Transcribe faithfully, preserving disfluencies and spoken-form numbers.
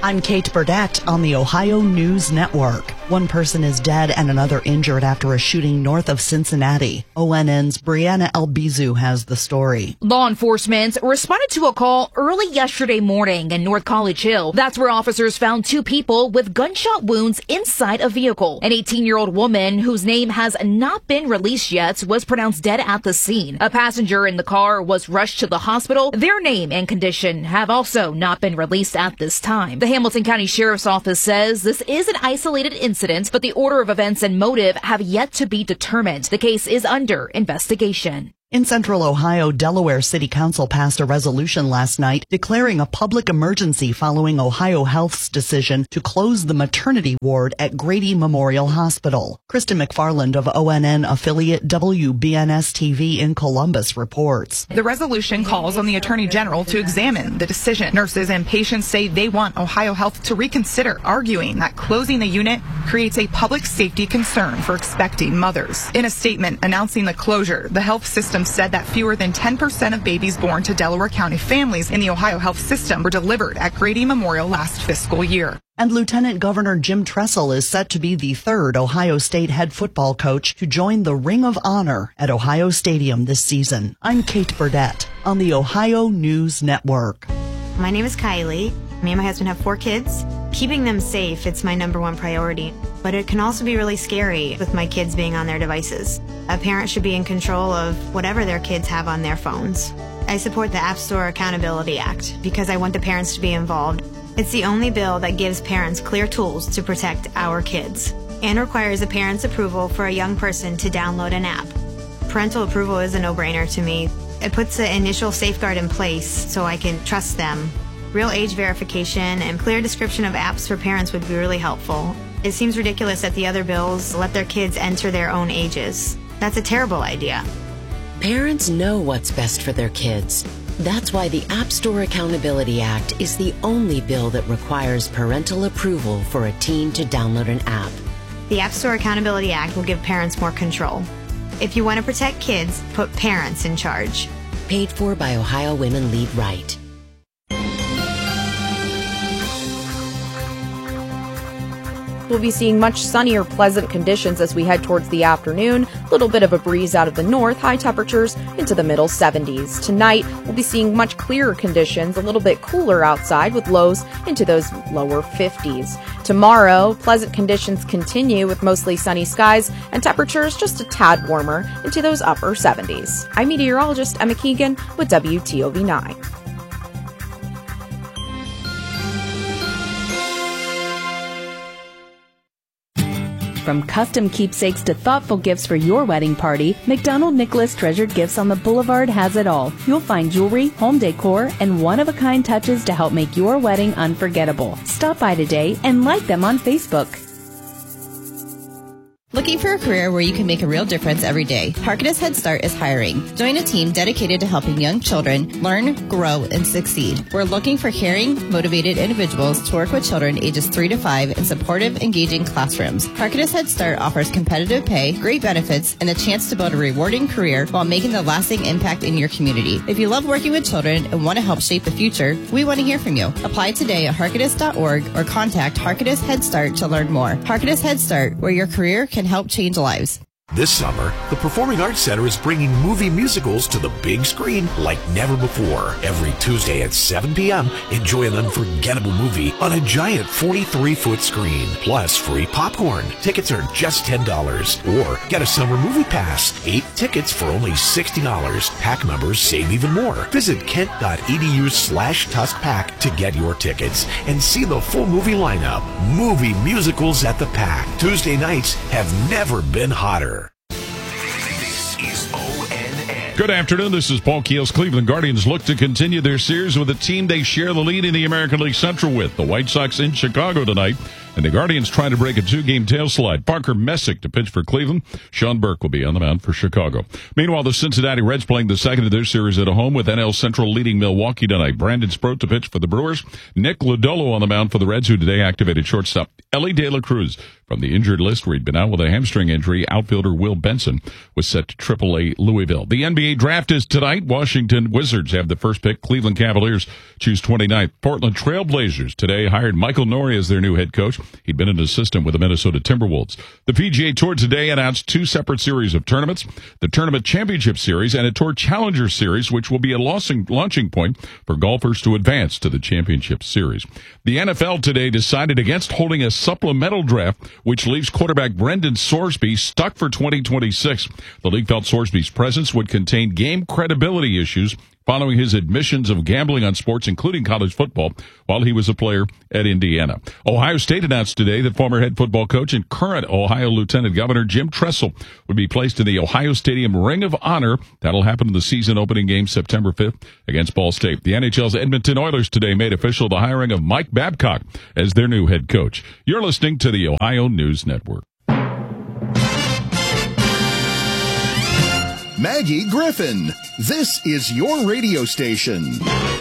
I'm Kate Burdett on the Ohio News Network. One person is dead and another injured after a shooting north of Cincinnati. O N N's Brianna Albizu has the story. Law enforcement responded to a call early yesterday morning in North College Hill. That's where officers found two people with gunshot wounds inside a vehicle. An eighteen-year-old woman whose name has not been released yet was pronounced dead at the scene. A passenger in the car was rushed to the hospital. Their name and condition have also not been released at this time. The Hamilton County Sheriff's Office says this is an isolated incident, but the order of events and motive have yet to be determined. The case is under investigation. In Central Ohio, Delaware City Council passed a resolution last night declaring a public emergency following Ohio Health's decision to close the maternity ward at Grady Memorial Hospital. Kristen McFarland of O N N affiliate W B N S T V in Columbus reports. The resolution calls on the Attorney General to examine the decision. Nurses and patients say they want Ohio Health to reconsider, arguing that closing the unit creates a public safety concern for expecting mothers. In a statement announcing the closure, the health system said that fewer than ten percent of babies born to Delaware County families in the Ohio Health System were delivered at Grady Memorial last fiscal year. And Lieutenant Governor Jim Tressel is set to be the third Ohio State head football coach to join the Ring of Honor at Ohio Stadium this season. I'm Kate Burdett on the Ohio News Network. My name is Kylie. Me and my husband have four kids. Keeping them safe, it's my number one priority. But it can also be really scary with my kids being on their devices. A parent should be in control of whatever their kids have on their phones. I support the App Store Accountability Act because I want the parents to be involved. It's the only bill that gives parents clear tools to protect our kids and requires a parent's approval for a young person to download an app. Parental approval is a no-brainer to me. It puts the initial safeguard in place so I can trust them. Real age verification and clear description of apps for parents would be really helpful. It seems ridiculous that the other bills let their kids enter their own ages. That's a terrible idea. Parents know what's best for their kids. That's why the App Store Accountability Act is the only bill that requires parental approval for a teen to download an app. The App Store Accountability Act will give parents more control. If you want to protect kids, put parents in charge. Paid for by Ohio Women Lead Right. We'll be seeing much sunnier, pleasant conditions as we head towards the afternoon. A little bit of a breeze out of the north, high temperatures into the middle seventies. Tonight, we'll be seeing much clearer conditions, a little bit cooler outside with lows into those lower fifties. Tomorrow, pleasant conditions continue with mostly sunny skies and temperatures just a tad warmer into those upper seventies. I'm meteorologist Emma Keegan with W T O V nine. From custom keepsakes to thoughtful gifts for your wedding party, McDonald Nicholas Treasured Gifts on the Boulevard has it all. You'll find jewelry, home decor, and one-of-a-kind touches to help make your wedding unforgettable. Stop by today and like them on Facebook. Looking for a career where you can make a real difference every day? Harkness Head Start is hiring. Join a team dedicated to helping young children learn, grow, and succeed. We're looking for caring, motivated individuals to work with children ages three to five in supportive, engaging classrooms. Harkness Head Start offers competitive pay, great benefits, and a chance to build a rewarding career while making a lasting impact in your community. If you love working with children and want to help shape the future, we want to hear from you. Apply today at harkness dot org or contact Harkness Head Start to learn more. Harkness Head Start, where your career can help change lives. This summer, the Performing Arts Center is bringing movie musicals to the big screen like never before. Every Tuesday at seven p.m., enjoy an unforgettable movie on a giant forty-three foot screen, plus free popcorn. Tickets are just ten dollars. Or get a summer movie pass, eight tickets for only sixty dollars. Pack members save even more. Visit kent.edu slash TUSCPAC to get your tickets and see the full movie lineup. Movie musicals at the Pack. Tuesday nights have never been hotter. Good afternoon. This is Paul Keels. Cleveland Guardians look to continue their series with a team they share the lead in the American League Central with. The White Sox in Chicago tonight. And the Guardians trying to break a two-game tail slide. Parker Messick to pitch for Cleveland. Sean Burke will be on the mound for Chicago. Meanwhile, the Cincinnati Reds playing the second of their series at home with N L Central leading Milwaukee tonight. Brandon Sproat to pitch for the Brewers. Nick Lodolo on the mound for the Reds, who today activated shortstop Ellie De La Cruz from the injured list where he'd been out with a hamstring injury. Outfielder Will Benson was set to triple A Louisville. The N B A draft is tonight. Washington Wizards have the first pick. Cleveland Cavaliers choose twenty-ninth. Portland Trailblazers today hired Michael Norrie as their new head coach. He'd been an assistant with the Minnesota Timberwolves. The P G A Tour today announced two separate series of tournaments, the Tournament Championship Series and a Tour Challenger Series, which will be a launching point for golfers to advance to the Championship Series. The N F L today decided against holding a supplemental draft, which leaves quarterback Brendan Sorsby stuck for twenty twenty-six. The league felt Sorsby's presence would contain game credibility issues following his admissions of gambling on sports, including college football, while he was a player at Indiana. Ohio State announced today that former head football coach and current Ohio Lieutenant Governor Jim Tressel would be placed in the Ohio Stadium Ring of Honor. That'll happen in the season opening game September fifth against Ball State. The N H L's Edmonton Oilers today made official the hiring of Mike Babcock as their new head coach. You're listening to the Ohio News Network. Maggie Griffin, this is your radio station.